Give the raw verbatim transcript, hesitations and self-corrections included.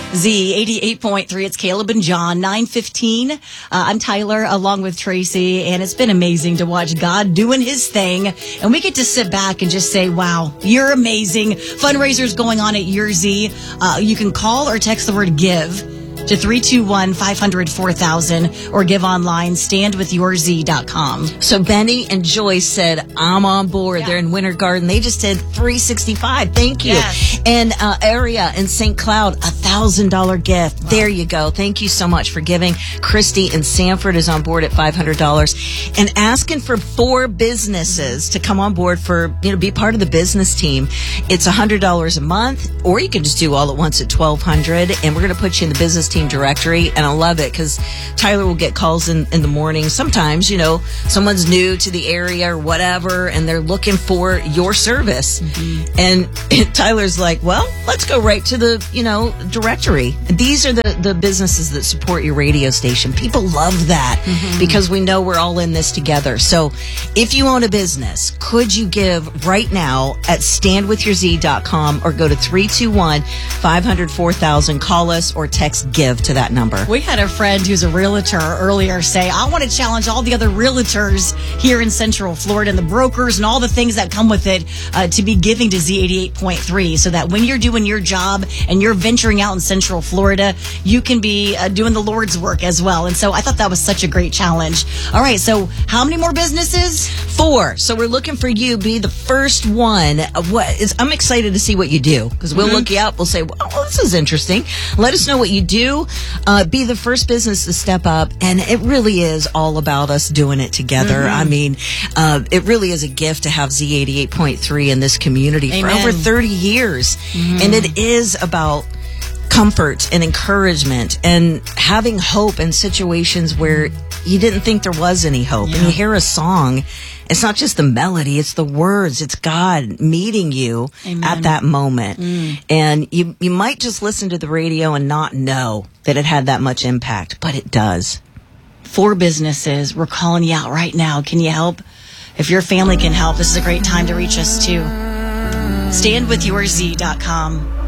Z eighty-eight point three. It's Caleb and John, nine fifteen. Uh, I'm Tyler along with Tracy, and it's been amazing to watch God doing his thing. And we get to sit back and just say, wow, you're amazing. Fundraisers going on at Your Z. Uh, you can call or text the word give to three two one, five hundred, four thousand or give online, stand with your z dot com. So Benny and Joyce said, I'm on board. Yeah. They're in Winter Garden. They just did three sixty-five. Thank you. Yes. And uh, area in Saint Cloud, a one thousand dollars gift. Wow. There you go. Thank you so much for giving. Christy in Sanford is on board at five hundred dollars and asking for four businesses to come on board for, you know, be part of the business team. It's one hundred dollars a month, or you can just do all at once at twelve hundred dollars, and we're going to put you in the business team directory. And I love it because Tyler will get calls in, in the morning. Sometimes, you know, someone's new to the area or whatever, and they're looking for your service. Mm-hmm. And Tyler's like, well, let's go right to the, you know, directory. These are the, the businesses that support your radio station. People love that mm-hmm. because we know we're all in this together. So if you own a business, could you give right now at stand with your z dot com or go to three two one, five hundred, four thousand, call us or text give to that number. We had a friend who's a realtor earlier say, I want to challenge all the other realtors here in Central Florida and the brokers and all the things that come with it uh, to be giving to Z eighty-eight point three so that when you're doing your job and you're venturing out in Central Florida, you can be uh, doing the Lord's work as well. And so I thought that was such a great challenge. All right, so how many more businesses? Four. So we're looking for you. Be the first one. What is? I'm excited to see what you do because we'll mm-hmm. look you up. We'll say, well, this is interesting. Let us know what you do. Uh, be the first business to step up, and it really is all about us doing it together. Mm-hmm. I mean, uh, it really is a gift to have Z eighty-eight point three in this community Amen. For over thirty years, mm-hmm. and it is about comfort and encouragement and having hope in situations where you didn't think there was any hope. Yeah. And you hear a song, it's not just the melody, it's the words. It's God meeting you Amen. At that moment. Mm. And you, you might just listen to the radio and not know that it had that much impact, but it does. Four businesses, we're calling you out right now. Can you help? If your family can help, this is a great time to reach us too. stand with your z dot com.